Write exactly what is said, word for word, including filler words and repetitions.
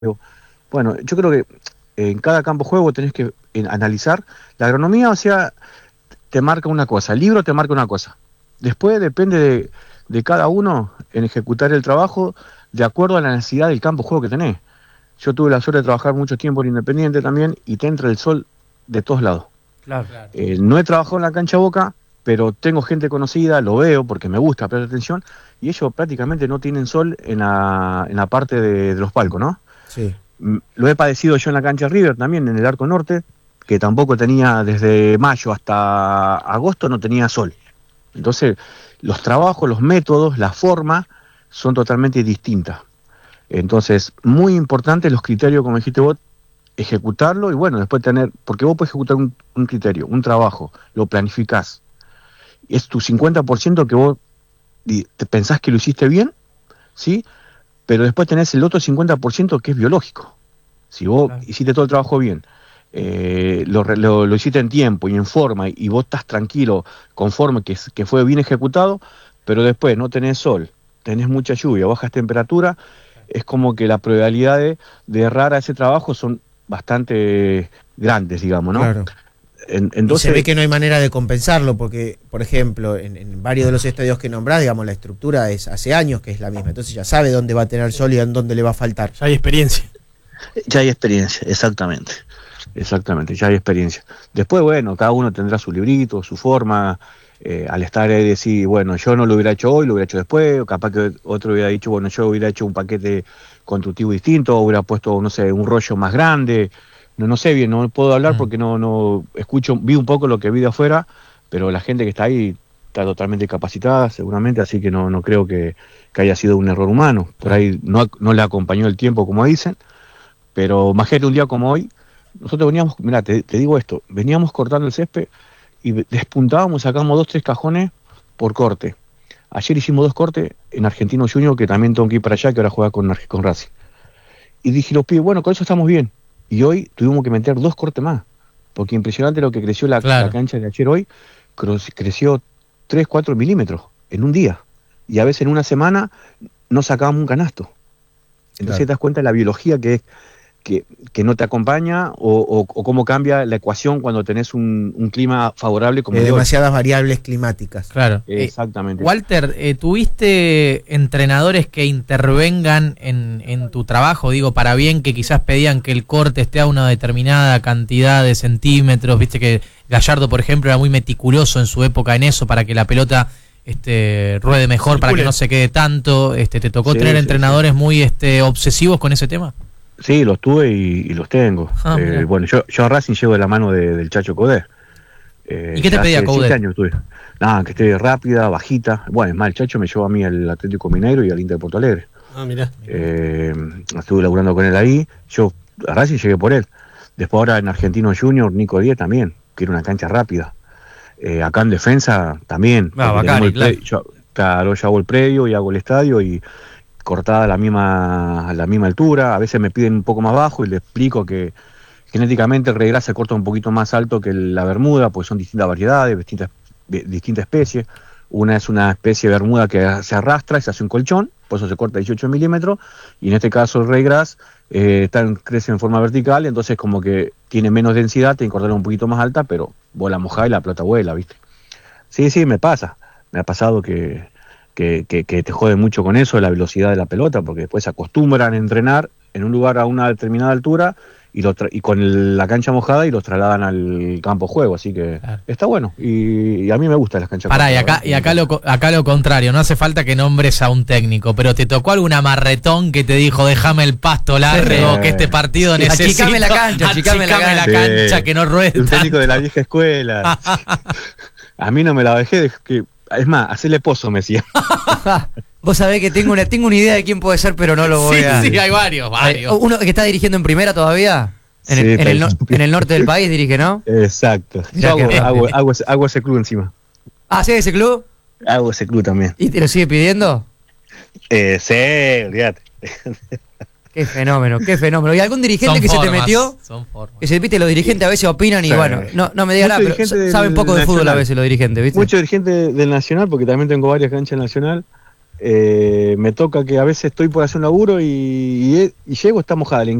Bueno, yo creo que en cada campo de juego tenés que en, analizar. La agronomía, o sea, te marca una cosa, el libro te marca una cosa. Después depende de, de cada uno en ejecutar el trabajo de acuerdo a la necesidad del campo de juego que tenés. Yo tuve la suerte de trabajar mucho tiempo en Independiente también y te entra el sol de todos lados. Claro, claro. Eh, no he trabajado en la cancha Boca, pero tengo gente conocida, lo veo porque me gusta prestar atención, y ellos prácticamente no tienen sol en la, en la parte de, de los palcos, ¿no? Sí. Lo he padecido yo en la cancha River también, en el Arco Norte, que tampoco tenía desde mayo hasta agosto, no tenía sol. Entonces, los trabajos, los métodos, la forma son totalmente distintas. Entonces, muy importante los criterios, como dijiste vos, ejecutarlo y bueno, después tener, porque vos puedes ejecutar un, un criterio, un trabajo, lo planificás. Es tu cincuenta por ciento que vos te pensás que lo hiciste bien, ¿sí? Pero después tenés el otro cincuenta por ciento que es biológico. Si vos claro. hiciste todo el trabajo bien, eh, lo, lo, lo hiciste en tiempo y en forma, y, y vos estás tranquilo, conforme que, que fue bien ejecutado, pero después no tenés sol, tenés mucha lluvia, bajas temperatura, es como que las probabilidades de, de errar a ese trabajo son bastante grandes, digamos, ¿no? Claro. En, entonces, y se ve que no hay manera de compensarlo, porque, por ejemplo, en, en varios de los estadios que nombrás, digamos, la estructura es hace años que es la misma, entonces ya sabe dónde va a tener sol y en dónde le va a faltar. Ya hay experiencia. Ya hay experiencia, exactamente. Exactamente, ya hay experiencia. Después, bueno, cada uno tendrá su librito, su forma, eh, al estar ahí decir, bueno, yo no lo hubiera hecho hoy, lo hubiera hecho después, o capaz que otro hubiera dicho, bueno, yo hubiera hecho un paquete constructivo distinto, o hubiera puesto, no sé, un rollo más grande. No, no sé bien, no puedo hablar porque no, no escucho, vi un poco lo que vi de afuera, pero la gente que está ahí está totalmente capacitada seguramente, así que no, no creo que, que haya sido un error humano. Por ahí no, no le acompañó el tiempo, como dicen, pero imagínate un día como hoy, nosotros veníamos, mirá, te, te digo esto, veníamos cortando el césped y despuntábamos, sacamos dos, tres cajones por corte. Ayer hicimos dos cortes en Argentino Junior, que también tengo que ir para allá, que ahora juega con, con Racing. Y dije, los pibes, bueno, con eso estamos bien. Y hoy tuvimos que meter dos cortes más, porque impresionante lo que creció la, claro. la cancha de ayer hoy, creció tres, cuatro milímetros en un día. Y a veces en una semana no sacábamos un canasto. Entonces claro. te das cuenta de la biología que es que, que no te acompaña o, o, o cómo cambia la ecuación cuando tenés un, un clima favorable como eh, de demasiadas hoy. Variables climáticas. Claro. Exactamente. Eh, Walter, eh, ¿tuviste entrenadores que intervengan en, en tu trabajo? Digo, para bien, que quizás pedían que el corte esté a una determinada cantidad de centímetros. Viste que Gallardo, por ejemplo, era muy meticuloso en su época en eso, para que la pelota este, ruede mejor, para que no se quede tanto. Este, ¿Te tocó sí, tener sí, entrenadores sí. muy este, obsesivos con ese tema? Sí, los tuve y, y los tengo. Ah, eh, bueno, yo, yo a Racing llevo de la mano de, del Chacho Coudet. Eh, ¿Y qué te pedía Coudet? siete años tuve. Nada, que esté rápida, bajita. Bueno, es más, el Chacho me llevó a mí al Atlético Mineiro y al Inter de Porto Alegre. Ah, mirá. Eh, estuve laburando con él ahí. Yo a Racing llegué por él. Después ahora en Argentino Junior, Nico Díez también, quiere una cancha rápida. Eh, acá en defensa también. Ah, Bacari, claro. Yo, claro, yo hago el predio y hago el estadio y cortada a la misma a la misma altura, a veces me piden un poco más bajo y le explico que genéticamente el regras se corta un poquito más alto que la bermuda, pues son distintas variedades, distintas, distintas especies. Una es una especie de bermuda que se arrastra y se hace un colchón, por eso se corta dieciocho milímetros, y en este caso el regras eh, están, crece en forma vertical, entonces como que tiene menos densidad, tiene que cortarla un poquito más alta, pero bola mojada y la pelota vuela, ¿viste? Sí, sí, me pasa, me ha pasado que Que, que, que te jode mucho con eso, la velocidad de la pelota, porque después se acostumbran a entrenar en un lugar a una determinada altura y, lo tra- y con el, la cancha mojada y los trasladan al campo de juego, así que claro. está bueno y, y a mí me gustan las canchas Pará, mojadas. y acá, y acá lo, acá lo contrario, no hace falta que nombres a un técnico, pero ¿te tocó algún amarretón que te dijo déjame el pasto largo, sí. que este partido sí, necesita? Achicame la cancha, achicame la cancha, la cancha sí. que no ruede un tanto. técnico de la vieja escuela. A mí no me la dejé, de, que es más, hacerle pozo, me decía. Vos sabés que tengo una tengo una idea de quién puede ser, pero no lo voy sí, a... Sí, sí, hay varios, varios. Uno que está dirigiendo en primera todavía, en, sí, el, en, el, no, en el norte del país dirige, ¿no? Exacto. Yo hago, hago, hago, ese, hago ese club encima. ¿Ah, sí, ese club? Hago ese club también. ¿Y te lo sigue pidiendo? Eh, sí, olvídate. Qué fenómeno, qué fenómeno. ¿Y algún dirigente son que formas, se te metió? Son formas. Que se viste, los dirigentes a veces opinan y sí. bueno, no, no me digas nada, pero saben poco de fútbol a veces los dirigentes, ¿viste? Muchos dirigentes del Nacional, porque también tengo varias canchas Nacional, eh, me toca que a veces estoy por hacer un laburo y, y, y llego, está mojada.